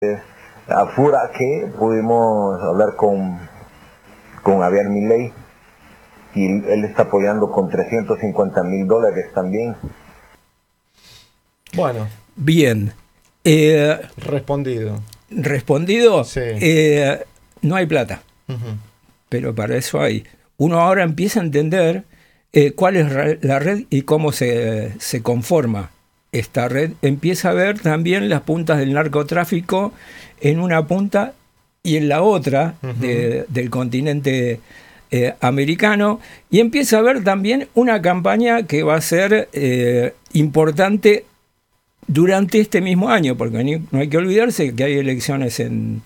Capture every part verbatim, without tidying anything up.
a Fura que pudimos hablar con, con Javier Milei y él está apoyando con trescientos cincuenta mil dólares también. Bueno. Bien. Eh, respondido. Respondido. Sí. Eh, no hay plata. Uh-huh. Pero para eso hay. Uno ahora empieza a entender eh, cuál es la red y cómo se, se conforma esta red. Empieza a ver también las puntas del narcotráfico en una punta y en la otra uh-huh. de, del continente eh, americano, y empieza a ver también una campaña que va a ser eh, importante durante este mismo año, porque no hay que olvidarse que hay elecciones en,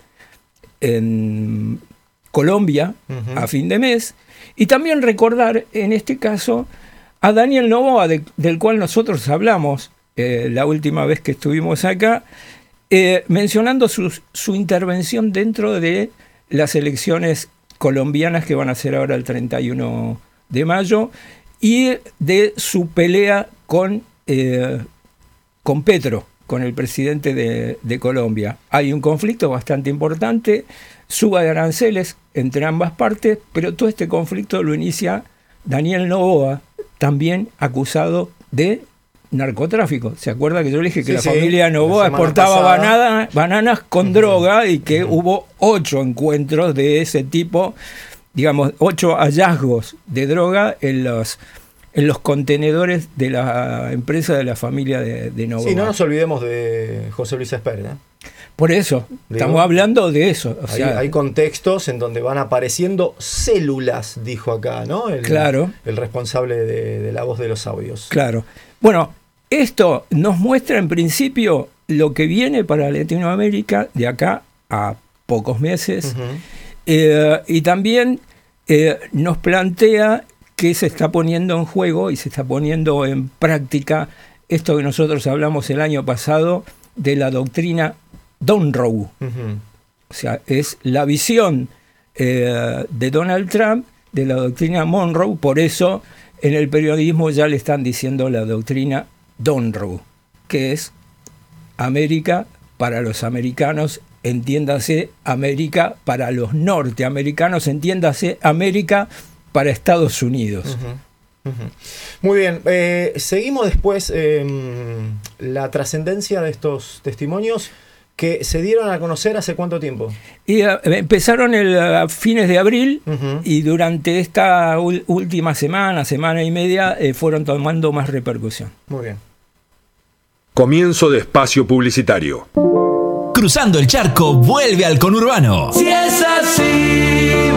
en Colombia uh-huh. a fin de mes, y también recordar en este caso a Daniel Noboa, de, del cual nosotros hablamos eh, la última vez que estuvimos acá, eh, mencionando su, su intervención dentro de las elecciones colombianas que van a ser ahora el treinta y uno de mayo, y de su pelea con, eh, con Petro, con el presidente de, de Colombia. Hay un conflicto bastante importante, suba de aranceles entre ambas partes, pero todo este conflicto lo inicia Daniel Noboa, también acusado de narcotráfico. ¿Se acuerda que yo le dije que sí, la sí, familia Noboa exportaba banana, bananas con uh-huh. droga, y que uh-huh. hubo ocho encuentros de ese tipo, digamos, ocho hallazgos de droga en los, en los contenedores de la empresa de la familia de, de Noboa? Sí, no nos olvidemos de José Luis Esper, ¿eh? Por eso, Digo, estamos hablando de eso. O hay, sea, hay contextos en donde van apareciendo células, dijo acá, ¿no? El, claro. El responsable de, de la voz de los audios. Claro. Bueno, esto nos muestra en principio lo que viene para Latinoamérica de acá a pocos meses. Uh-huh. eh, y también eh, nos plantea que se está poniendo en juego y se está poniendo en práctica esto que nosotros hablamos el año pasado de la doctrina Monroe. Uh-huh. O sea, es la visión eh, de Donald Trump de la doctrina Monroe. Por eso en el periodismo ya le están diciendo la doctrina Monroe, que es América para los americanos, entiéndase América para los norteamericanos, entiéndase América para Estados Unidos. Uh-huh. Uh-huh. Muy bien, eh, seguimos después eh, la trascendencia de estos testimonios que se dieron a conocer hace cuánto tiempo. Y uh, empezaron el, a fines de abril uh-huh. y durante esta u- última semana, semana y media, eh, fueron tomando más repercusión. Muy bien. Comienzo de espacio publicitario. Cruzando el charco vuelve al conurbano. Si es así,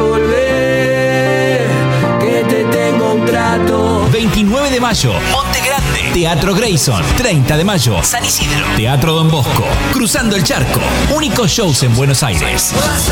volver, que te tengo un trato. veintinueve de mayo, Monte Grande, Teatro Grayson. treinta de mayo, San Isidro, Teatro Don Bosco. Cruzando el charco, únicos shows en Buenos Aires.